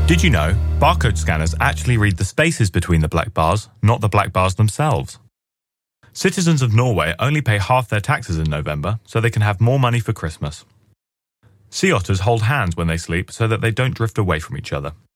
Did you know barcode scanners actually read the spaces between the black bars, not the black bars themselves? Citizens of Norway only pay half their taxes in November so they can have more money for Christmas. Sea otters hold hands when they sleep so that they don't drift away from each other.